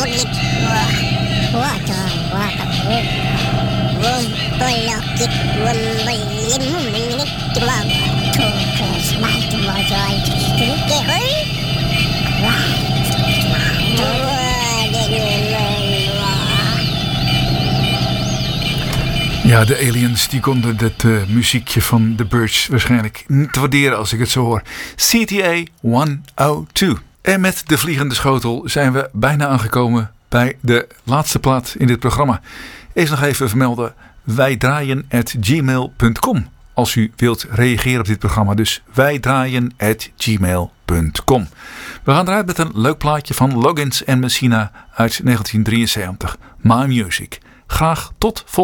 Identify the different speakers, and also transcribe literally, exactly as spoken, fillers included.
Speaker 1: Ja, de aliens die konden het uh, muziekje van The Byrds waarschijnlijk niet waarderen als ik het zo hoor. C T A honderdtwee. En met de vliegende schotel zijn we bijna aangekomen bij de laatste plaat in dit programma. Eerst nog even vermelden, wijdraaien at gmail punt com. Als u wilt reageren op dit programma, dus wijdraaien at gmail punt com. We gaan eruit met een leuk plaatje van Loggins en Messina uit negentien drieënzeventig. My Music. Graag tot volgende.